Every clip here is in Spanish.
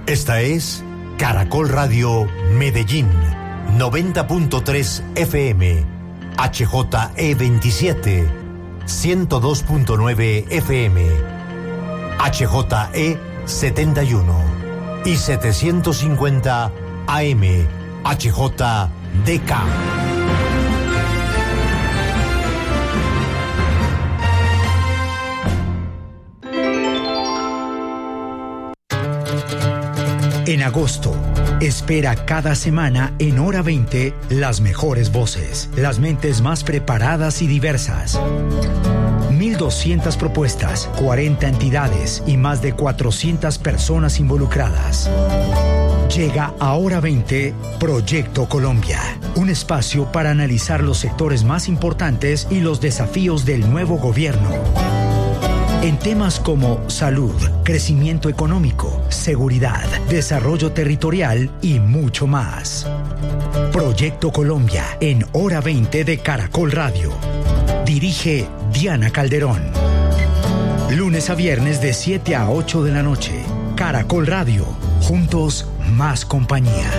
Esta es Caracol Radio Medellín, 90.3 FM, HJE27, 102.9 FM, HJE71 y 750 AM, HJDK. En agosto, espera cada semana en Hora 20 las mejores voces, las mentes más preparadas y diversas. 1.200 propuestas, 40 entidades y más de 400 personas involucradas. Llega a Hora 20 Proyecto Colombia, un espacio para analizar los sectores más importantes y los desafíos del nuevo gobierno. En temas como salud, crecimiento económico, seguridad, desarrollo territorial y mucho más. Proyecto Colombia en Hora 20 de Caracol Radio. Dirige Diana Calderón. Lunes a viernes de 7 a 8 de la noche. Caracol Radio. Juntos, más compañía.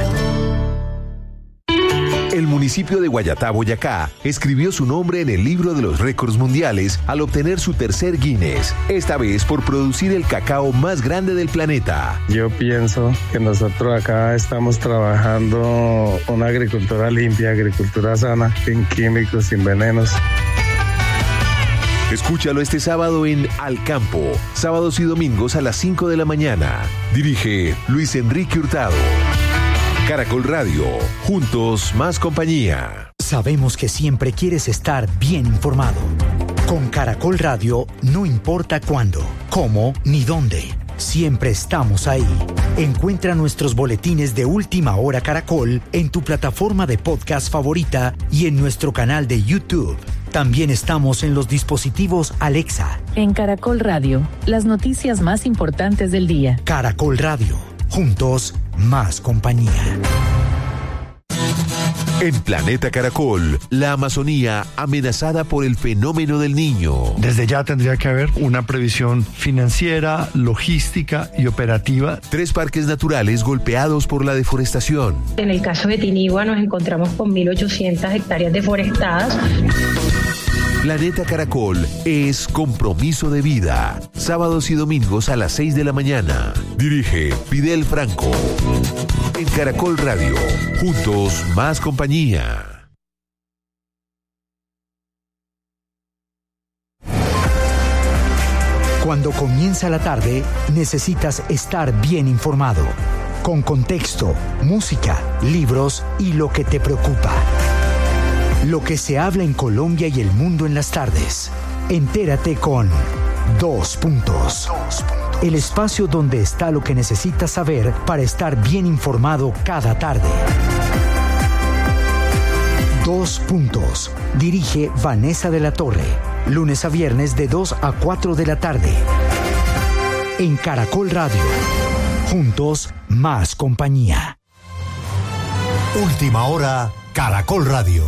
El municipio de Guayatá, Boyacá, escribió su nombre en el libro de los récords mundiales al obtener su tercer Guinness, esta vez por producir el cacao más grande del planeta. Yo pienso que nosotros acá estamos trabajando una agricultura limpia, agricultura sana, sin químicos, sin venenos. Escúchalo este sábado en Al Campo, sábados y domingos a las 5 de la mañana. Dirige Luis Enrique Hurtado. Caracol Radio, juntos más compañía. Sabemos que siempre quieres estar bien informado. Con Caracol Radio no importa cuándo, cómo ni dónde. Siempre estamos ahí. Encuentra nuestros boletines de Última Hora Caracol en tu plataforma de podcast favorita y en nuestro canal de YouTube. También estamos en los dispositivos Alexa. En Caracol Radio, las noticias más importantes del día. Caracol Radio, juntos, más compañía. En Planeta Caracol, la Amazonía amenazada por el fenómeno del Niño. Desde ya tendría que haber una previsión financiera, logística y operativa. 3 parques naturales golpeados por la deforestación. En el caso de Tinigua nos encontramos con 1.800 hectáreas deforestadas. Planeta Caracol es compromiso de vida. Sábados y domingos a las 6 de la mañana. Dirige Fidel Franco. En Caracol Radio, juntos más compañía. Cuando comienza la tarde, necesitas estar bien informado. Con contexto, música, libros y lo que te preocupa. Lo que se habla en Colombia y el mundo en las tardes. Entérate con 2 Puntos. El espacio donde está lo que necesitas saber para estar bien informado cada tarde. 2 Puntos. Dirige Vanessa de la Torre. Lunes a viernes de 2 a 4 de la tarde. En Caracol Radio. Juntos, más compañía. Última Hora, Caracol Radio.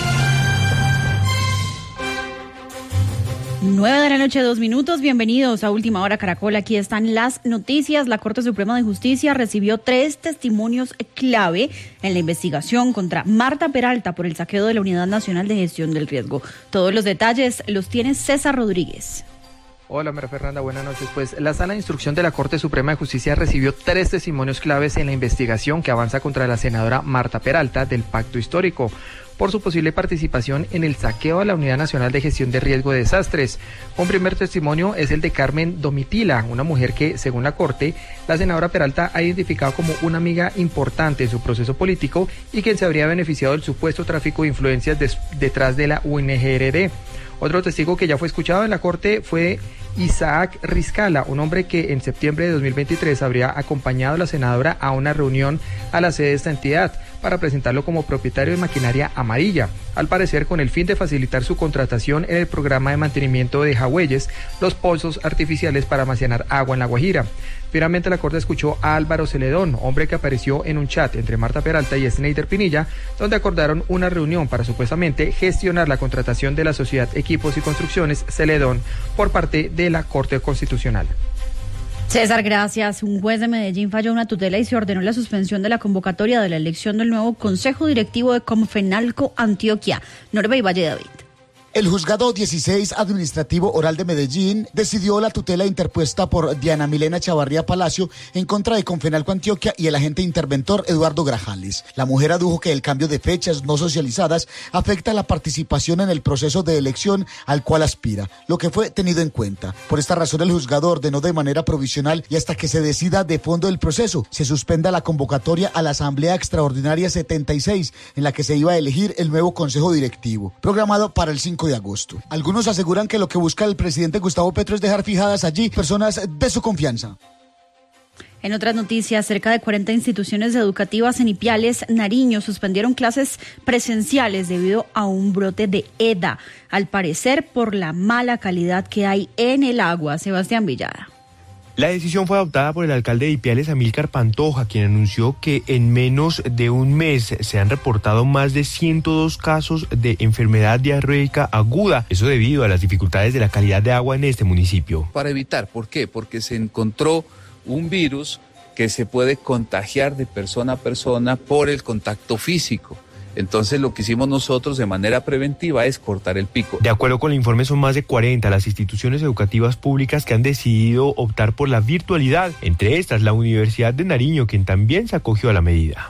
9 de la noche, 2 minutos. Bienvenidos a Última Hora Caracol. Aquí están las noticias. La Corte Suprema de Justicia recibió 3 testimonios clave en la investigación contra Marta Peralta por el saqueo de la Unidad Nacional de Gestión del Riesgo. Todos los detalles los tiene César Rodríguez. Hola, María Fernanda, buenas noches. Pues la Sala de Instrucción de la Corte Suprema de Justicia recibió 3 testimonios claves en la investigación que avanza contra la senadora Marta Peralta del Pacto Histórico por su posible participación en el saqueo a la Unidad Nacional de Gestión de Riesgo de Desastres. Un primer testimonio es el de Carmen Domitila, una mujer que, según la Corte, la senadora Peralta ha identificado como una amiga importante en su proceso político y quien se habría beneficiado del supuesto tráfico de influencias detrás de la UNGRD. Otro testigo que ya fue escuchado en la Corte fue Isaac Riscala, un hombre que en septiembre de 2023 habría acompañado a la senadora a una reunión a la sede de esta entidad para presentarlo como propietario de maquinaria amarilla, al parecer con el fin de facilitar su contratación en el programa de mantenimiento de Jagüeyes, los pozos artificiales para almacenar agua en La Guajira. Finalmente la Corte escuchó a Álvaro Celedón, hombre que apareció en un chat entre Marta Peralta y Sneider Pinilla, donde acordaron una reunión para supuestamente gestionar la contratación de la sociedad Equipos y Construcciones Celedón por parte de la Corte Constitucional. César, gracias. Un juez de Medellín falló una tutela y se ordenó la suspensión de la convocatoria de la elección del nuevo Consejo Directivo de Confenalco Antioquia. Norbe y Valle David. El juzgado 16 administrativo oral de Medellín decidió la tutela interpuesta por Diana Milena Chavarría Palacio en contra de Confenalco Antioquia y el agente interventor Eduardo Grajales. La mujer adujo que el cambio de fechas no socializadas afecta la participación en el proceso de elección al cual aspira, lo que fue tenido en cuenta. Por esta razón el juzgado ordenó de manera provisional y hasta que se decida de fondo el proceso, se suspenda la convocatoria a la Asamblea Extraordinaria 76, en la que se iba a elegir el nuevo Consejo Directivo, programado para el 5 de agosto. Algunos aseguran que lo que busca el presidente Gustavo Petro es dejar fijadas allí personas de su confianza. En otras noticias, cerca de 40 instituciones educativas en Ipiales, Nariño, suspendieron clases presenciales debido a un brote de EDA, al parecer por la mala calidad que hay en el agua. Sebastián Villada. La decisión fue adoptada por el alcalde de Ipiales, Amílcar Pantoja, quien anunció que en menos de un mes se han reportado más de 102 casos de enfermedad diarreica aguda. Eso debido a las dificultades de la calidad de agua en este municipio. Para evitar, ¿por qué? Porque se encontró un virus que se puede contagiar de persona a persona por el contacto físico. Entonces lo que hicimos nosotros de manera preventiva es cortar el pico. De acuerdo con el informe, son más de 40 las instituciones educativas públicas que han decidido optar por la virtualidad. Entre estas, la Universidad de Nariño, quien también se acogió a la medida.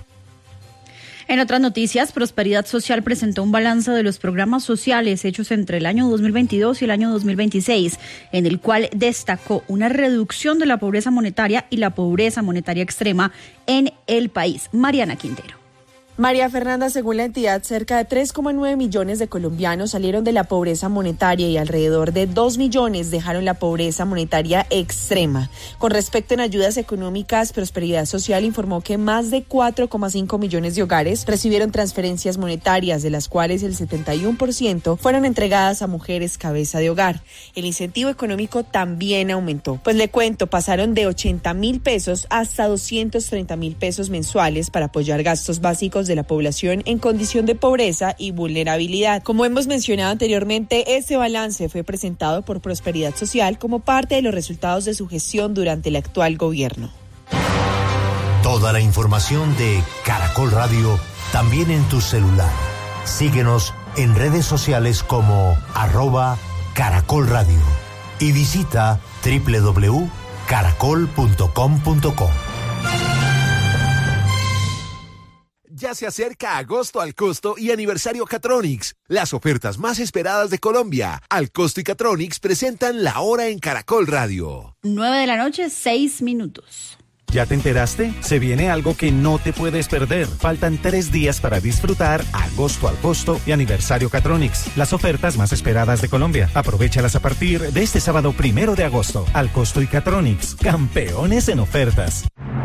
En otras noticias, Prosperidad Social presentó un balance de los programas sociales hechos entre el año 2022 y el año 2026, en el cual destacó una reducción de la pobreza monetaria y la pobreza monetaria extrema en el país. Mariana Quintero. María Fernanda, según la entidad, cerca de 3,9 millones de colombianos salieron de la pobreza monetaria y alrededor de 2 millones dejaron la pobreza monetaria extrema. Con respecto en ayudas económicas, Prosperidad Social informó que más de 4,5 millones de hogares recibieron transferencias monetarias, de las cuales el 71% fueron entregadas a mujeres cabeza de hogar. El incentivo económico también aumentó. Pues le cuento, pasaron de 80.000 pesos hasta 230.000 pesos mensuales para apoyar gastos básicos de la población en condición de pobreza y vulnerabilidad. Como hemos mencionado anteriormente, este balance fue presentado por Prosperidad Social como parte de los resultados de su gestión durante el actual gobierno. Toda la información de Caracol Radio también en tu celular. Síguenos en redes sociales como @Caracol Radio y visita www.caracol.com.co. Ya se acerca agosto al costo y aniversario Catronics, las ofertas más esperadas de Colombia. Al costo y Catronics presentan la hora en Caracol Radio. 9:06 p.m. ¿Ya te enteraste? Se viene algo que no te puedes perder. Faltan 3 días para disfrutar agosto al costo y aniversario Catronics, las ofertas más esperadas de Colombia. Aprovéchalas a partir de este sábado 1 de agosto. Al costo y Catronics, campeones en ofertas.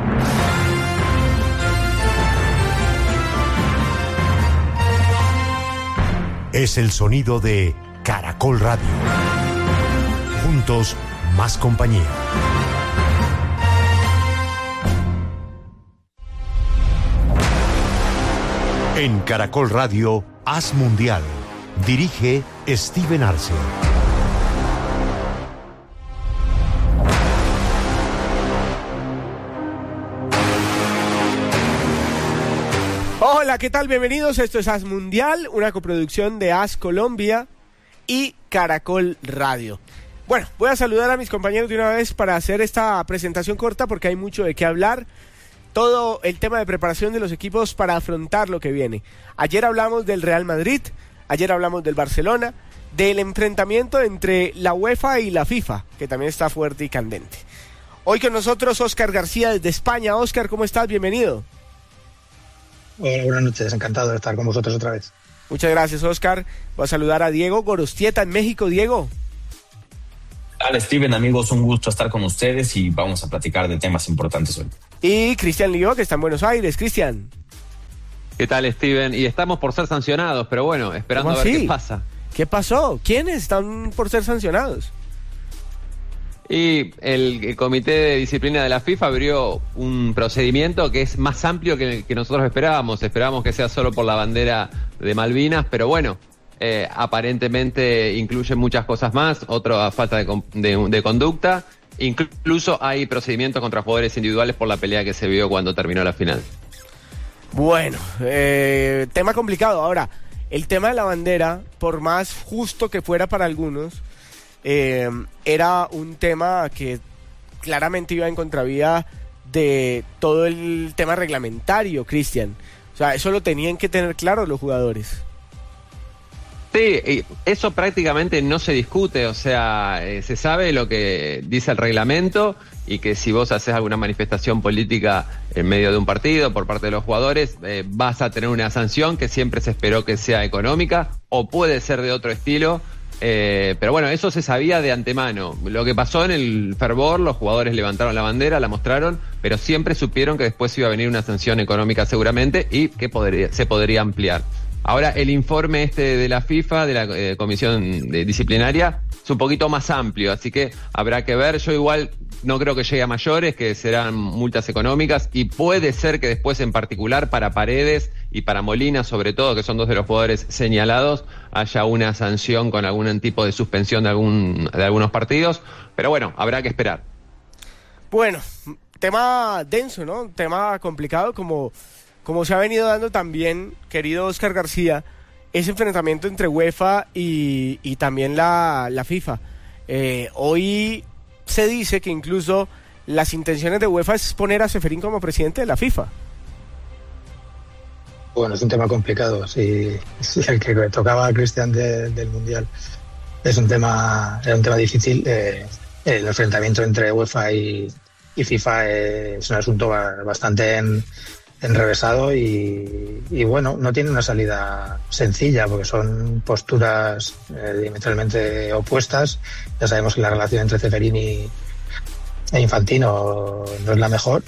Es el sonido de Caracol Radio. Juntos, más compañía. En Caracol Radio, Haz Mundial. Dirige Steven Arce. Hola, ¿qué tal? Bienvenidos. Esto es Haz Mundial, una coproducción de Haz Colombia y Caracol Radio. Bueno, voy a saludar a mis compañeros de una vez para hacer esta presentación corta porque hay mucho de qué hablar. Todo el tema de preparación de los equipos para afrontar lo que viene. Ayer hablamos del Real Madrid, ayer hablamos del Barcelona, del enfrentamiento entre la UEFA y la FIFA, que también está fuerte y candente. Hoy con nosotros Óscar García desde España. Óscar, ¿cómo estás? Bienvenido. Hola, buenas noches, encantado de estar con vosotros otra vez. Muchas gracias, Óscar. Voy a saludar a Diego Gorostieta en México. Diego. Hola, Steven, amigos, un gusto estar con ustedes y vamos a platicar de temas importantes hoy. Y Cristian Lío, que está en Buenos Aires. Cristian. ¿Qué tal, Steven? Y estamos por ser sancionados, pero bueno, esperando a ver qué pasa. ¿Qué pasó? ¿Quiénes están por ser sancionados? Y el Comité de Disciplina de la FIFA abrió un procedimiento que es más amplio que el que nosotros esperábamos. Esperábamos que sea solo por la bandera de Malvinas, pero bueno, aparentemente incluye muchas cosas más. Otra falta de conducta Incluso hay procedimientos contra jugadores individuales por la pelea que se vio cuando terminó la final. Bueno, tema complicado. Ahora, el tema de la bandera, por más justo que fuera para algunos, era un tema que claramente iba en contravía de todo el tema reglamentario, Cristian. O sea, eso lo tenían que tener claro los jugadores. Sí, eso prácticamente no se discute, o sea, se sabe lo que dice el reglamento y que si vos haces alguna manifestación política en medio de un partido por parte de los jugadores, vas a tener una sanción que siempre se esperó que sea económica o puede ser de otro estilo, pero bueno, eso se sabía de antemano. Lo que pasó en el fervor, los jugadores levantaron la bandera, la mostraron, pero siempre supieron que después iba a venir una sanción económica seguramente y que se podría ampliar. Ahora, el informe de la FIFA, de la Comisión Disciplinaria, es un poquito más amplio, así que habrá que ver. Yo igual no creo que llegue a mayores, que serán multas económicas, y puede ser que después, en particular para Paredes y para Molina, sobre todo, que son dos de los jugadores señalados, haya una sanción con algún tipo de suspensión de algunos partidos, pero bueno, habrá que esperar. Bueno, tema denso, ¿no? Tema complicado, como se ha venido dando también, querido Oscar García, ese enfrentamiento entre UEFA y también la FIFA. Hoy se dice que incluso las intenciones de UEFA es poner a Ceferín como presidente de la FIFA. Bueno, es un tema complicado. Si el que tocaba a Cristian del Mundial era un tema difícil. El enfrentamiento entre UEFA y FIFA es un asunto bastante enrevesado y bueno, no tiene una salida sencilla porque son posturas diametralmente opuestas. Ya sabemos que la relación entre Ceferín e Infantino no es la mejor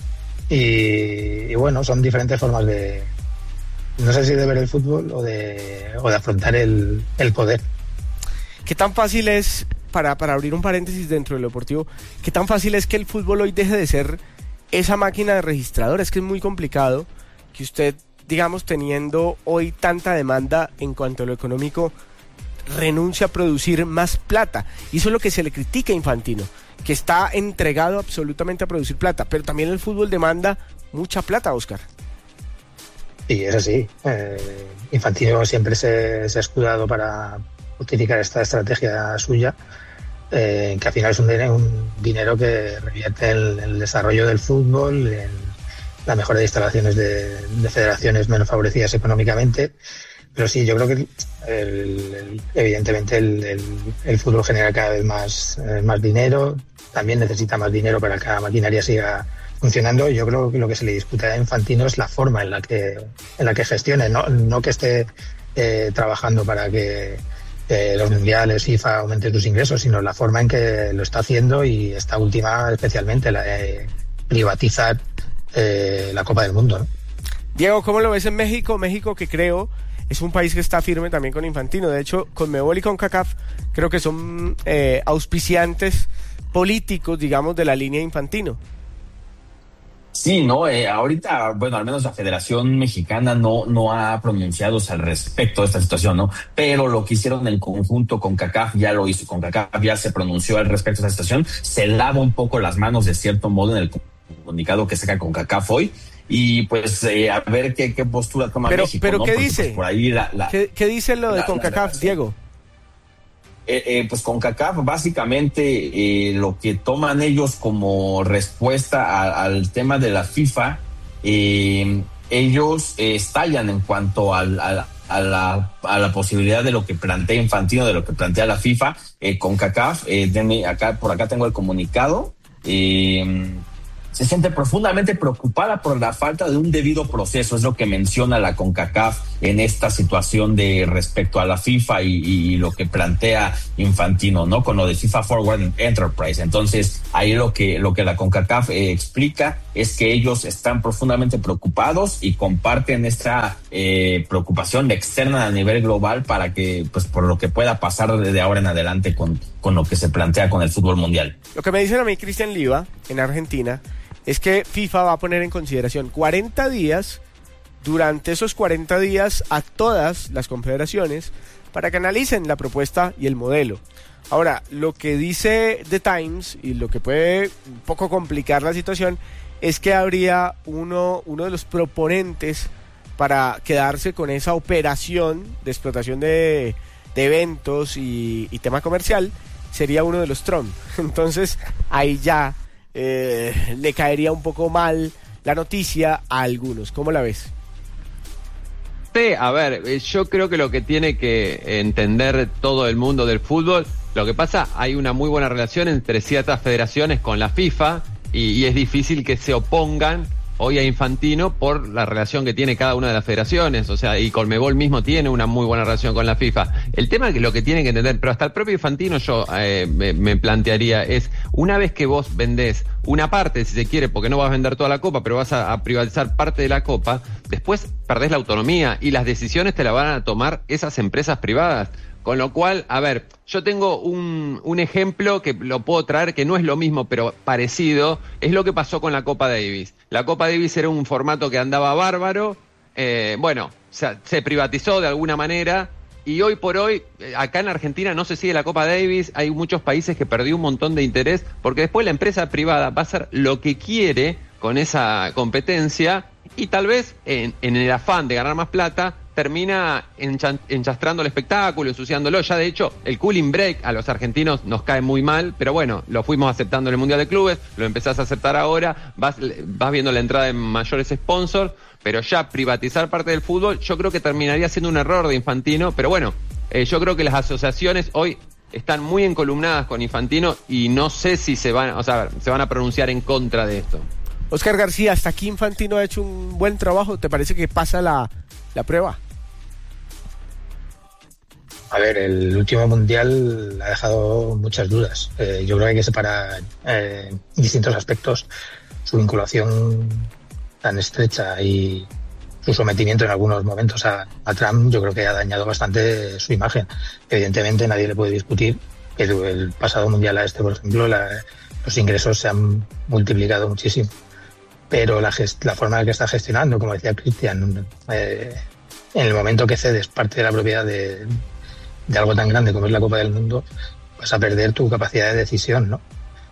y bueno, son diferentes formas de, no sé si de ver el fútbol o de afrontar el poder. ¿Qué tan fácil es, para abrir un paréntesis dentro de lo deportivo, qué tan fácil es que el fútbol hoy deje de ser esa máquina de registrador? Es que es muy complicado que usted, digamos, teniendo hoy tanta demanda en cuanto a lo económico, renuncia a producir más plata. Y eso es lo que se le critica a Infantino, que está entregado absolutamente a producir plata, pero también el fútbol demanda mucha plata, Oscar. Sí, es así. Infantino siempre se ha escudado para utilizar esta estrategia suya, que al final es un dinero que revierte en el desarrollo del fútbol, en la mejora de instalaciones de federaciones menos favorecidas económicamente. Pero sí, yo creo que evidentemente el fútbol genera cada vez más dinero, también necesita más dinero para que la maquinaria siga funcionando. Yo creo que lo que se le disputa a Infantino es la forma en la que gestione, no que esté trabajando para que los mundiales, FIFA aumenten sus ingresos, sino la forma en que lo está haciendo, y esta última especialmente, la de privatizar la Copa del Mundo, ¿no? Diego, ¿cómo lo ves en México? México, que creo es un país que está firme también con Infantino. De hecho, CONMEBOL y CONCACAF creo que son auspiciantes políticos, digamos, de la línea de Infantino. Sí, ¿no? Ahorita, bueno, al menos la Federación Mexicana no ha pronunciado al respecto de esta situación, ¿no? Pero lo que hicieron en conjunto con CONCACAF ya lo hizo. CONCACAF ya se pronunció al respecto de esta situación. Se lava un poco las manos, de cierto modo, en el comunicado que saca CONCACAF hoy. Y pues a ver qué postura toma México. Pero ¿no? ¿qué Porque, dice? Pues, por ahí ¿Qué dice lo de CONCACAF, Diego? Pues CONCACAF básicamente lo que toman ellos como respuesta al tema de la FIFA, ellos estallan en cuanto a la posibilidad de lo que plantea Infantino, de lo que plantea la FIFA. CONCACAF, por acá tengo el comunicado. Se siente profundamente preocupada por la falta de un debido proceso, es lo que menciona la CONCACAF en esta situación de respecto a la FIFA y lo que plantea Infantino, ¿no? Con lo de FIFA Forward Enterprise. Entonces, ahí lo que la CONCACAF explica es que ellos están profundamente preocupados y comparten esta preocupación externa a nivel global para que, pues, por lo que pueda pasar de ahora en adelante con lo que se plantea con el fútbol mundial. Lo que me dicen a mí, Cristian Liva, en Argentina, es que FIFA va a poner en consideración 40 días durante esos 40 días a todas las confederaciones para que analicen la propuesta y el modelo. Ahora, lo que dice The Times y lo que puede un poco complicar la situación es que habría uno de los proponentes para quedarse con esa operación de explotación de eventos y tema comercial, sería uno de los Trump. Entonces ahí ya le caería un poco mal la noticia a algunos. ¿Cómo la ves? Sí, a ver, yo creo que lo que tiene que entender todo el mundo del fútbol, lo que pasa, hay una muy buena relación entre ciertas federaciones con la FIFA y es difícil que se opongan hoy a Infantino por la relación que tiene cada una de las federaciones, o sea, y Conmebol mismo tiene una muy buena relación con la FIFA. El tema es que lo que tienen que entender, pero hasta el propio Infantino yo me plantearía es, una vez que vos vendés una parte, si se quiere, porque no vas a vender toda la copa, pero vas a privatizar parte de la copa, después perdés la autonomía y las decisiones te las van a tomar esas empresas privadas. Con lo cual, a ver, yo tengo un ejemplo que lo puedo traer, que no es lo mismo, pero parecido, es lo que pasó con la Copa Davis. La Copa Davis era un formato que andaba bárbaro, se privatizó de alguna manera, y hoy por hoy, acá en Argentina no se sigue la Copa Davis, hay muchos países que perdió un montón de interés, porque después la empresa privada va a hacer lo que quiere con esa competencia, y tal vez en el afán de ganar más plata, termina enchastrando el espectáculo, ensuciándolo. Ya de hecho, el cooling break a los argentinos nos cae muy mal, pero bueno, lo fuimos aceptando en el Mundial de Clubes, lo empezás a aceptar ahora, vas viendo la entrada de mayores sponsors, pero ya privatizar parte del fútbol, yo creo que terminaría siendo un error de Infantino, pero bueno, yo creo que las asociaciones hoy están muy encolumnadas con Infantino y no sé si se van a pronunciar en contra de esto. Oscar García, hasta aquí Infantino ha hecho un buen trabajo, ¿te parece que pasa la prueba? A ver, el último mundial ha dejado muchas dudas. Yo creo que hay que separar en distintos aspectos su vinculación tan estrecha y su sometimiento en algunos momentos a Trump. Yo creo que ha dañado bastante su imagen. Evidentemente nadie le puede discutir que el pasado mundial por ejemplo, los ingresos se han multiplicado muchísimo. Pero la forma en la que está gestionando, como decía Cristian, en el momento que cedes parte de la propiedad de algo tan grande como es la Copa del Mundo, vas a perder tu capacidad de decisión, ¿no?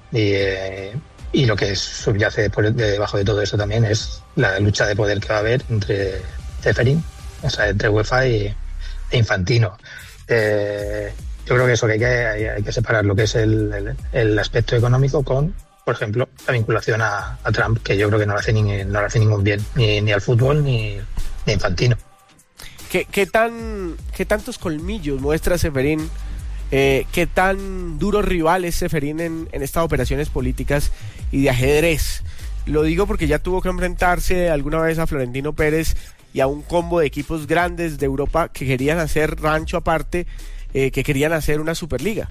Y lo que subyace debajo de todo eso también es la lucha de poder que va a haber entre Ceferin, o sea, entre UEFA e Infantino. Yo creo que eso, que hay que separar lo que es el aspecto económico con, por ejemplo, la vinculación a Trump, que yo creo que no le hace ningún bien, ni al fútbol ni a Infantino. ¿Qué tantos colmillos muestra Ceferin? ¿Qué tan duro rival es Ceferin en estas operaciones políticas y de ajedrez? Lo digo porque ya tuvo que enfrentarse alguna vez a Florentino Pérez y a un combo de equipos grandes de Europa que querían hacer rancho aparte, que querían hacer una Superliga.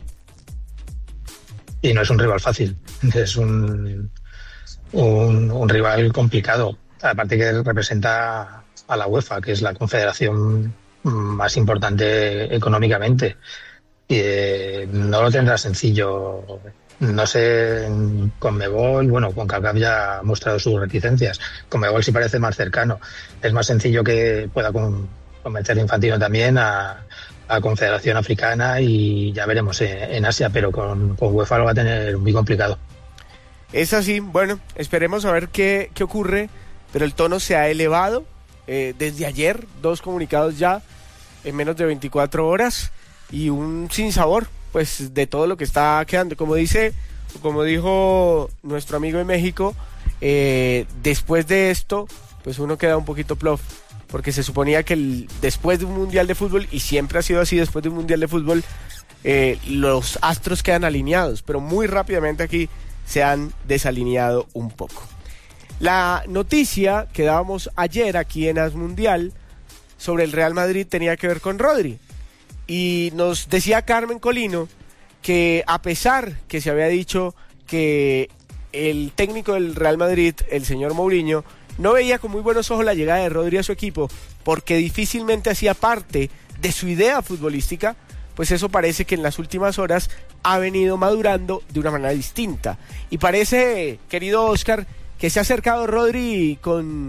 Y no es un rival fácil, es un rival complicado, aparte que representa a la UEFA, que es la confederación más importante económicamente. Y no lo tendrá sencillo. No sé, Conmebol, con CACAF ya ha mostrado sus reticencias. Conmebol sí parece más cercano. Es más sencillo que pueda convencer a Infantino también a Confederación Africana y ya veremos en Asia, pero con UEFA lo va a tener muy complicado. Es así, bueno, esperemos a ver qué ocurre, pero el tono se ha elevado desde ayer, 2 comunicados ya en menos de 24 horas y un sinsabor, pues, de todo lo que está quedando. Como dijo nuestro amigo en México, después de esto, pues uno queda un poquito plof, porque se suponía que después de un mundial de fútbol, y siempre ha sido así, después de un mundial de fútbol, los astros quedan alineados, pero muy rápidamente aquí se han desalineado un poco. La noticia que dábamos ayer aquí en As Mundial sobre el Real Madrid tenía que ver con Rodri, y nos decía Carmen Colino que a pesar que se había dicho que el técnico del Real Madrid, el señor Mourinho, no veía con muy buenos ojos la llegada de Rodri a su equipo porque difícilmente hacía parte de su idea futbolística, pues eso parece que en las últimas horas ha venido madurando de una manera distinta. Y parece, querido Oscar, que se ha acercado Rodri con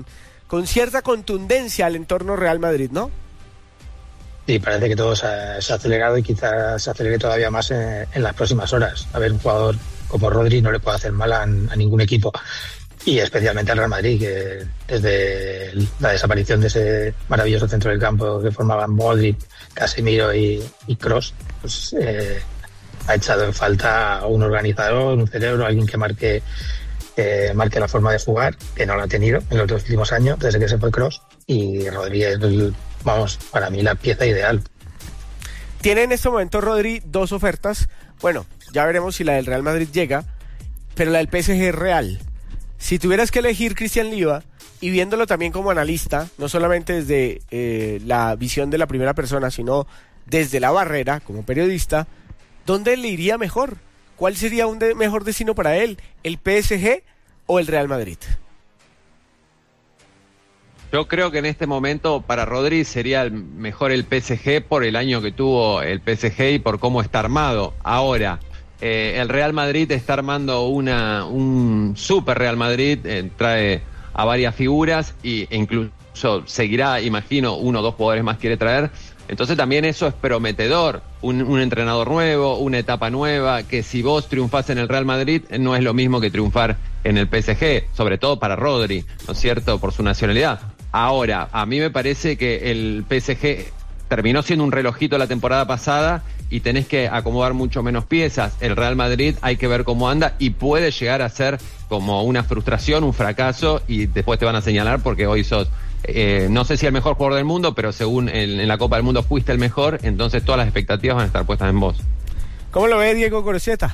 con cierta contundencia al entorno Real Madrid, ¿no? Sí, parece que todo se ha acelerado y quizás se acelere todavía más en las próximas horas. A ver, un jugador como Rodri no le puede hacer mal a ningún equipo, y especialmente al Real Madrid, que desde la desaparición de ese maravilloso centro del campo que formaban Modric, Casemiro y Kroos, pues ha echado en falta un organizador, un cerebro, alguien que marque la forma de jugar, que no lo ha tenido en los 2 últimos años, desde que se fue Kroos, y Rodri es, para mí, la pieza ideal. Tiene en este momento Rodri 2 ofertas. Bueno, ya veremos si la del Real Madrid llega, pero la del PSG es real. Si tuvieras que elegir, Cristian Liva, y viéndolo también como analista, no solamente desde la visión de la primera persona, sino desde la barrera, como periodista, ¿dónde le iría mejor? ¿Cuál sería un mejor destino para él? ¿El PSG o el Real Madrid? Yo creo que en este momento para Rodri sería mejor el PSG por el año que tuvo el PSG y por cómo está armado. Ahora, el Real Madrid está armando un super Real Madrid, trae a varias figuras e incluso seguirá, imagino, 1 o 2 jugadores más quiere traer. Entonces también eso es prometedor, un entrenador nuevo, una etapa nueva, que si vos triunfás en el Real Madrid no es lo mismo que triunfar en el PSG, sobre todo para Rodri, ¿no es cierto?, por su nacionalidad. Ahora, a mí me parece que el PSG terminó siendo un relojito la temporada pasada y tenés que acomodar mucho menos piezas. El Real Madrid hay que ver cómo anda y puede llegar a ser como una frustración, un fracaso, y después te van a señalar porque hoy sos, no sé si el mejor jugador del mundo, pero según en la Copa del Mundo fuiste el mejor, entonces todas las expectativas van a estar puestas en vos. ¿Cómo lo ve Diego Goroseta?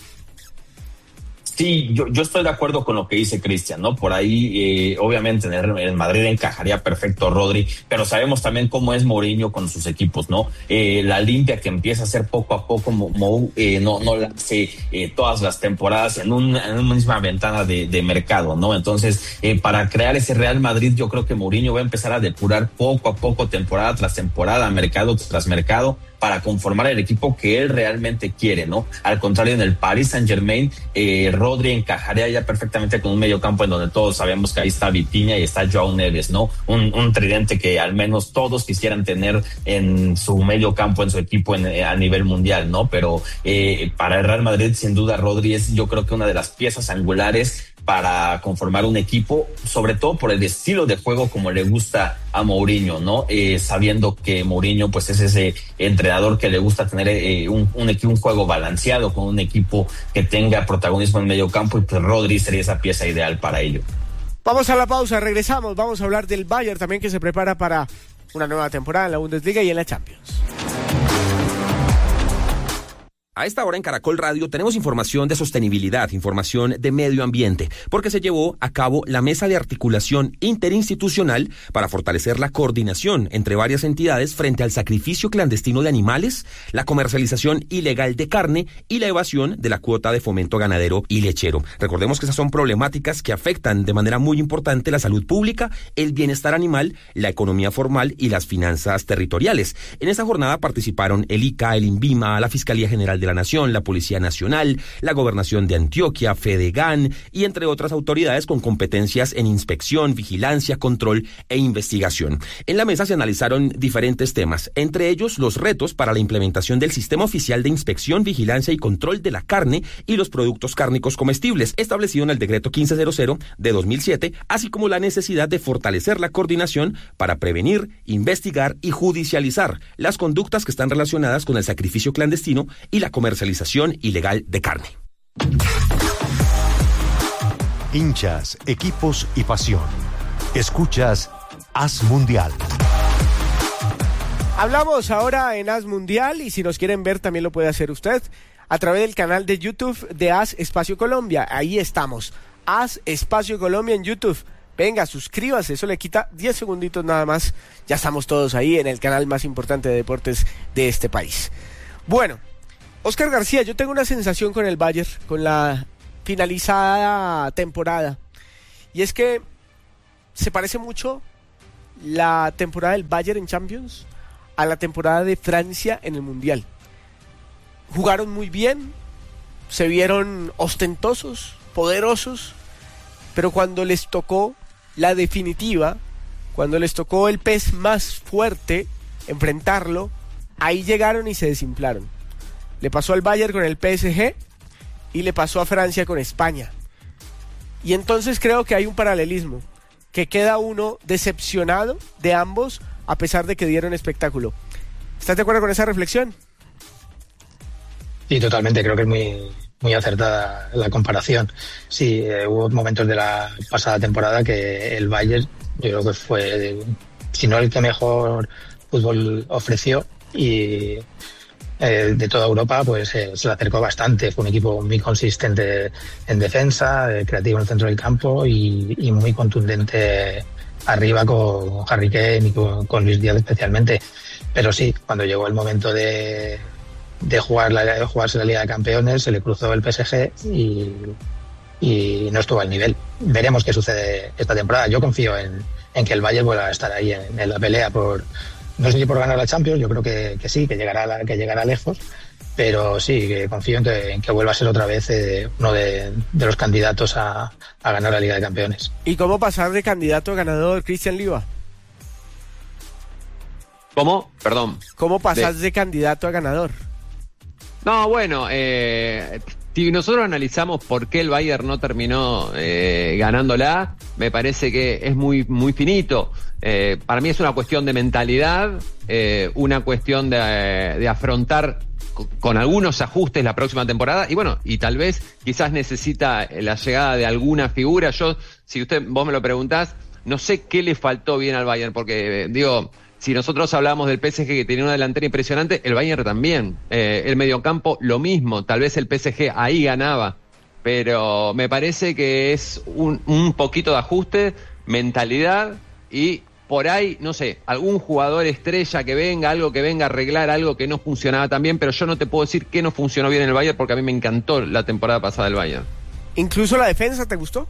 Sí, yo estoy de acuerdo con lo que dice Cristian, ¿no? Por ahí, obviamente, en el Madrid encajaría perfecto Rodri, pero sabemos también cómo es Mourinho con sus equipos, ¿no? La limpia que empieza a hacer poco a poco, no la hace todas las temporadas en una misma ventana de mercado, ¿no? Entonces, para crear ese Real Madrid, yo creo que Mourinho va a empezar a depurar poco a poco, temporada tras temporada, mercado tras mercado, para conformar el equipo que él realmente quiere, ¿no? Al contrario, en el Paris Saint-Germain, Rodri encajaría ya perfectamente con un mediocampo en donde todos sabemos que ahí está Vitinha y está Joao Neves, ¿no? Un tridente que al menos todos quisieran tener en su mediocampo, en su equipo a nivel mundial, ¿no? Pero para el Real Madrid, sin duda, Rodri es, yo creo que una de las piezas angulares para conformar un equipo, sobre todo por el estilo de juego como le gusta a Mourinho, ¿no? Sabiendo que Mourinho pues es ese entrenador que le gusta tener un juego balanceado, con un equipo que tenga protagonismo en medio campo, y pues Rodri sería esa pieza ideal para ello. Vamos a la pausa, regresamos, vamos a hablar del Bayern también, que se prepara para una nueva temporada en la Bundesliga y en la Champions. A esta hora en Caracol Radio tenemos información de sostenibilidad, información de medio ambiente, porque se llevó a cabo la mesa de articulación interinstitucional para fortalecer la coordinación entre varias entidades frente al sacrificio clandestino de animales, la comercialización ilegal de carne y la evasión de la cuota de fomento ganadero y lechero. Recordemos que esas son problemáticas que afectan de manera muy importante la salud pública, el bienestar animal, la economía formal y las finanzas territoriales. En esta jornada participaron el ICA, el INVIMA, la Fiscalía General de la Nación, la Policía Nacional, la Gobernación de Antioquia, Fedegan y entre otras autoridades con competencias en inspección, vigilancia, control e investigación. En la mesa se analizaron diferentes temas, entre ellos los retos para la implementación del Sistema Oficial de Inspección, Vigilancia y Control de la Carne y los Productos Cárnicos Comestibles, establecido en el Decreto 1500 de 2007, así como la necesidad de fortalecer la coordinación para prevenir, investigar y judicializar las conductas que están relacionadas con el sacrificio clandestino y la comercialización ilegal de carne. Hinchas, equipos y pasión. Escuchas Haz Mundial. Hablamos ahora en Haz Mundial, y si nos quieren ver también lo puede hacer usted a través del canal de YouTube de Haz Espacio Colombia. Ahí estamos, Haz Espacio Colombia en YouTube. Venga, suscríbase, eso le quita 10 segunditos nada más. Ya estamos todos ahí en el canal más importante de deportes de este país. Bueno, Oscar García, yo tengo una sensación con el Bayern, con la finalizada temporada, y es que se parece mucho la temporada del Bayern en Champions a la temporada de Francia en el Mundial. Jugaron muy bien, se vieron ostentosos, poderosos, pero cuando les tocó la definitiva, cuando les tocó el pez más fuerte enfrentarlo, ahí llegaron y se desinflaron. Le pasó al Bayern con el PSG y le pasó a Francia con España. Y entonces creo que hay un paralelismo, que queda uno decepcionado de ambos a pesar de que dieron espectáculo. ¿Estás de acuerdo con esa reflexión? Sí, totalmente, creo que es muy acertada la comparación. Sí, hubo momentos de la pasada temporada que el Bayern, yo creo que fue, si no el que mejor fútbol ofreció, y de toda Europa, pues se le acercó bastante. Fue un equipo muy consistente en defensa, creativo en el centro del campo y muy contundente arriba con Harry Kane y con Luis Díaz especialmente. Pero sí, cuando llegó el momento de jugarse la Liga de Campeones, se le cruzó el PSG y no estuvo al nivel. Veremos qué sucede esta temporada. Yo confío en que el Bayern vuelva a estar ahí en la pelea no sé si por ganar la Champions, yo creo que sí, que llegará lejos, pero sí, que confío en que vuelva a ser otra vez uno de los candidatos a ganar la Liga de Campeones. ¿Y cómo pasar de candidato a ganador, Cristian Liva? ¿Cómo? Perdón. ¿Cómo pasas de candidato a ganador? No, bueno, si nosotros analizamos por qué el Bayern no terminó ganándola, me parece que es muy, muy finito. Para mí es una cuestión de mentalidad, una cuestión de afrontar con algunos ajustes la próxima temporada, y bueno, y tal vez quizás necesita la llegada de alguna figura. Si vos me lo preguntás, no sé qué le faltó bien al Bayern, porque si nosotros hablamos del PSG que tenía una delantera impresionante, el Bayern también. El mediocampo lo mismo, tal vez el PSG ahí ganaba, pero me parece que es un poquito de ajuste, mentalidad y por ahí, no sé, algún jugador estrella que venga, algo que venga a arreglar algo que no funcionaba tan bien, pero yo no te puedo decir que no funcionó bien en el Bayern porque a mí me encantó la temporada pasada del Bayern. ¿Incluso la defensa te gustó?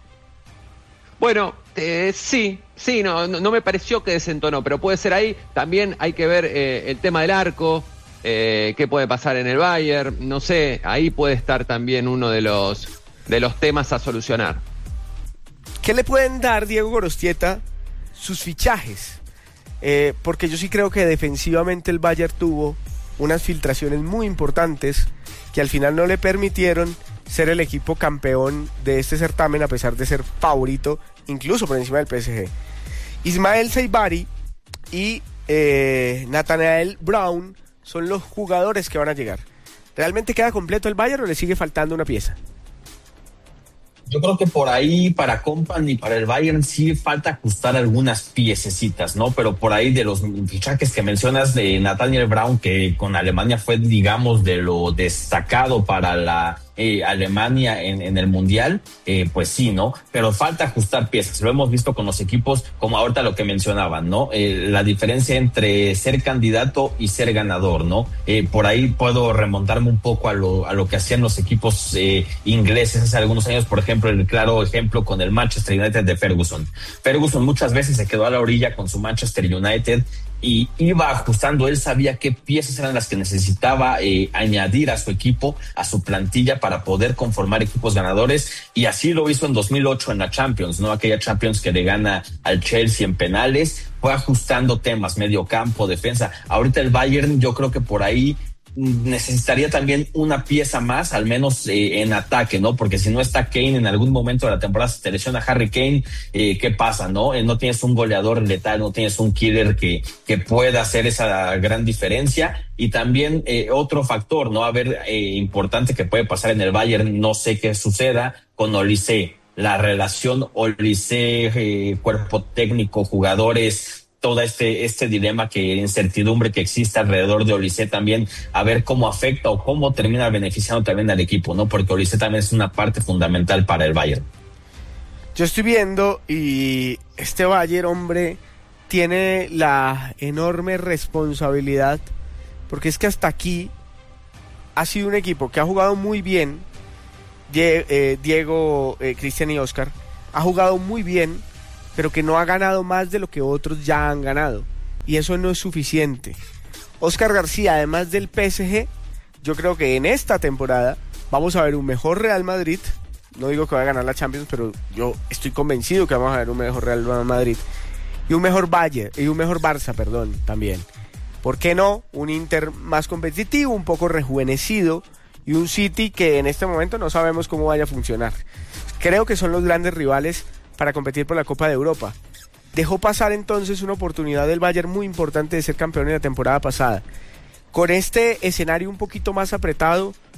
Bueno, sí, no me pareció que desentonó, pero puede ser ahí. También hay que ver el tema del arco, qué puede pasar en el Bayern, no sé, ahí puede estar también uno de los temas a solucionar. ¿Qué le pueden dar, Diego Gorostieta, sus fichajes? Porque yo sí creo que defensivamente el Bayern tuvo unas filtraciones muy importantes que al final no le permitieron ser el equipo campeón de este certamen a pesar de ser favorito incluso por encima del PSG. Ismael Saibari y Nathaniel Brown son los jugadores que van a llegar. ¿Realmente queda completo el Bayern o le sigue faltando una pieza? Yo creo que por ahí para Kompany y para el Bayern sí falta ajustar algunas piececitas, ¿no? Pero por ahí de los fichajes que mencionas de Nathaniel Brown, que con Alemania fue, digamos, de lo destacado para la Alemania en el Mundial, pues sí, ¿no? Pero falta ajustar piezas. Lo hemos visto con los equipos, como ahorita lo que mencionaban, ¿no? La diferencia entre ser candidato y ser ganador, ¿no? Por ahí puedo remontarme un poco a lo que hacían los equipos ingleses hace algunos años, por ejemplo, el claro ejemplo con el Manchester United de Ferguson. Ferguson muchas veces se quedó a la orilla con su Manchester United y iba ajustando. Él sabía qué piezas eran las que necesitaba añadir a su equipo, a su plantilla, para poder conformar equipos ganadores, y así lo hizo en 2008 en la Champions, ¿no? Aquella Champions que le gana al Chelsea en penales. Fue ajustando temas, medio campo, defensa. Ahorita el Bayern, yo creo que por ahí necesitaría también una pieza más, al menos en ataque, ¿no? Porque si no está Kane en algún momento de la temporada, se te lesiona Harry Kane, ¿qué pasa, no? No tienes un goleador letal, no tienes un killer que pueda hacer esa gran diferencia. Y también otro factor, ¿no? A ver, importante que puede pasar en el Bayern, no sé qué suceda con Olise, la relación Olise, cuerpo técnico, jugadores, todo este dilema, incertidumbre que existe alrededor de Olise también, a ver cómo afecta o cómo termina beneficiando también al equipo, ¿no? Porque Olise también es una parte fundamental para el Bayern. Yo estoy viendo y este Bayern, hombre, tiene la enorme responsabilidad, porque es que hasta aquí ha sido un equipo que ha jugado muy bien. Diego, Cristian y Oscar, ha jugado muy bien, pero que no ha ganado más de lo que otros ya han ganado, y eso no es suficiente. Oscar García, además del PSG, yo creo que en esta temporada vamos a ver un mejor Real Madrid no digo que vaya a ganar la Champions, pero yo estoy convencido que vamos a ver un mejor Real Madrid y un mejor Barça, también. ¿Por qué no? Un Inter más competitivo, un poco rejuvenecido, y un City que en este momento no sabemos cómo vaya a funcionar. Creo que son los grandes rivales para competir por la Copa de Europa. Dejó pasar entonces una oportunidad del Bayern muy importante de ser campeón en la temporada pasada. Con este escenario un poquito más apretado,